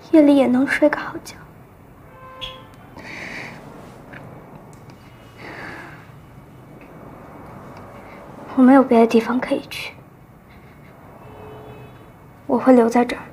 夜里也能睡个好觉。我没有别的地方可以去，我会留在这儿。